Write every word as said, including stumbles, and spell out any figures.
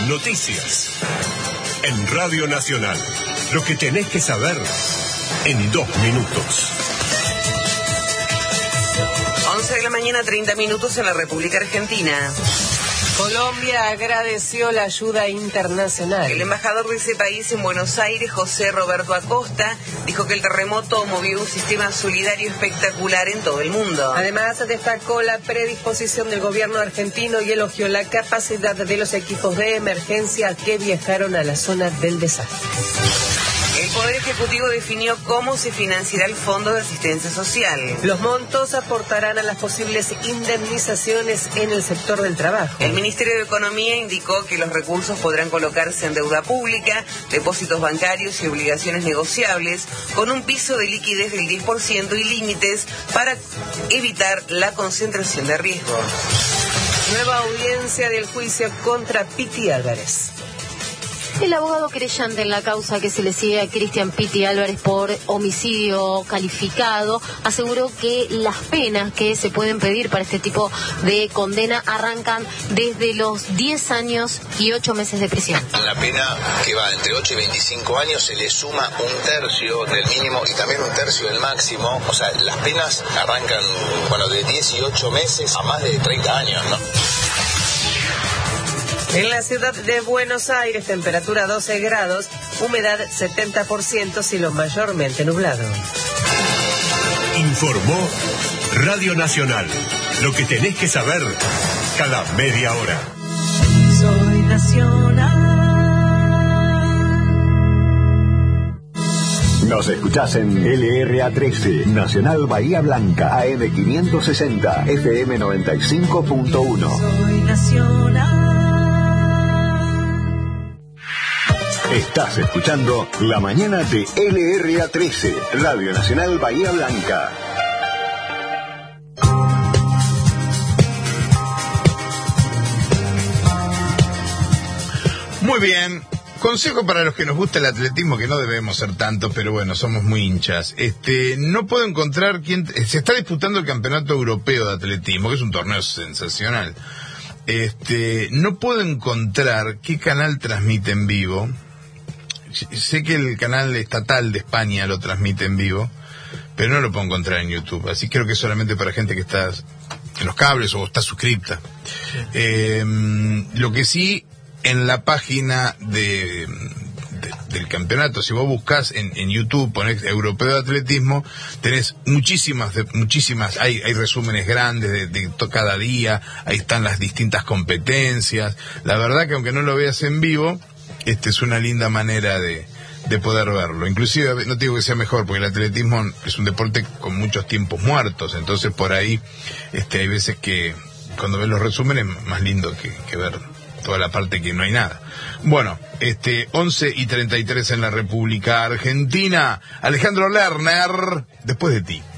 Noticias. En Radio Nacional. Lo que tenés que saber en dos minutos. once de la mañana, treinta minutos en la República Argentina. Colombia agradeció la ayuda internacional. El embajador de ese país en Buenos Aires, José Roberto Acosta, dijo que el terremoto movió un sistema solidario espectacular en todo el mundo. Además, destacó la predisposición del gobierno argentino y elogió la capacidad de los equipos de emergencia que viajaron a la zona del desastre. El Poder Ejecutivo definió cómo se financiará el Fondo de Asistencia Social. Los montos aportarán a las posibles indemnizaciones en el sector del trabajo. El Ministerio de Economía indicó que los recursos podrán colocarse en deuda pública, depósitos bancarios y obligaciones negociables, con un piso de liquidez del diez por ciento y límites para evitar la concentración de riesgo. Nueva audiencia del juicio contra Piti Álvarez. El abogado querellante en la causa que se le sigue a Cristian Piti Álvarez por homicidio calificado aseguró que las penas que se pueden pedir para este tipo de condena arrancan desde los diez años y ocho meses de prisión. La pena que va entre ocho y veinticinco años se le suma un tercio del mínimo y también un tercio del máximo. O sea, las penas arrancan, bueno, de diez y ocho meses a más de treinta años, ¿no? En la ciudad de Buenos Aires, temperatura doce grados, humedad setenta por ciento, cielo mayormente nublado. Informó Radio Nacional. Lo que tenés que saber cada media hora. Soy Nacional. Nos escuchás en L R A trece, Nacional Bahía Blanca, A M quinientos sesenta, F M noventa y cinco punto uno. Soy Nacional. Estás escuchando La Mañana de L R A trece, Radio Nacional Bahía Blanca. Muy bien. Consejo para los que nos gusta el atletismo, que no debemos ser tanto, pero bueno, somos muy hinchas. Este, no puedo encontrar quién... Se está disputando el Campeonato Europeo de Atletismo, que es un torneo sensacional. Este, no puedo encontrar qué canal transmite en vivo. Sé que el canal estatal de España lo transmite en vivo, pero no lo puedo encontrar en YouTube. Así creo que es solamente para gente que está en los cables o está suscripta. Eh, lo que sí, en la página de, de, del campeonato, si vos buscás en, en YouTube, ponés Europeo de Atletismo, tenés muchísimas, de, muchísimas, hay, hay resúmenes grandes de, de, de cada día, ahí están las distintas competencias. La verdad que aunque no lo veas en vivo, este es una linda manera de, de poder verlo. Inclusive, no te digo que sea mejor, porque el atletismo es un deporte con muchos tiempos muertos, entonces por ahí este, hay veces que cuando ves los resúmenes más lindo que, que ver toda la parte que no hay nada. Bueno, este once y treinta y tres en la República Argentina. Alejandro Lerner, después de ti.